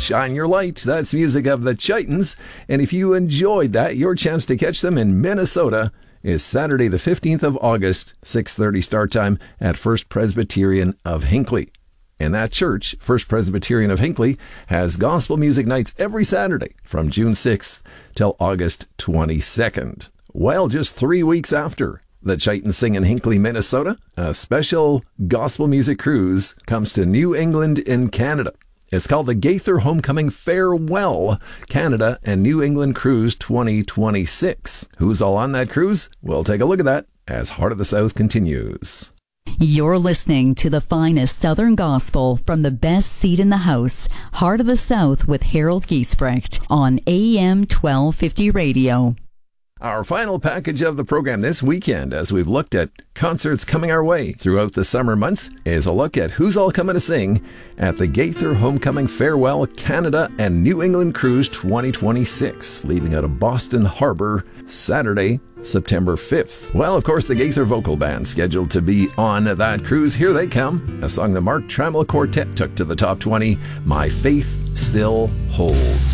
Shine Your Light. That's music of the Chitons. And if you enjoyed that, your chance to catch them in Minnesota is Saturday the 15th of August, 6:30 start time at First Presbyterian of Hinckley. And that church, First Presbyterian of Hinckley, has gospel music nights every Saturday from June 6th till August 22nd. Well, just 3 weeks after the Chitons sing in Hinckley, Minnesota, a special gospel music cruise comes to New England in Canada. It's called the Gaither Homecoming Farewell Canada and New England Cruise 2026. Who's all on that cruise? We'll take a look at that as Heart of the South continues. You're listening to the finest Southern gospel from the best seat in the house, Heart of the South with Harold Giesbrecht on AM 1250 Radio. Our final package of the program this weekend, as we've looked at concerts coming our way throughout the summer months, is a look at who's all coming to sing at the Gaither Homecoming Farewell Canada and New England Cruise 2026, leaving out of Boston Harbor Saturday, September 5th. Well, of course, the Gaither Vocal Band scheduled to be on that cruise. Here they come, a song the Mark Trammell Quartet took to the top 20, My Faith Still Holds.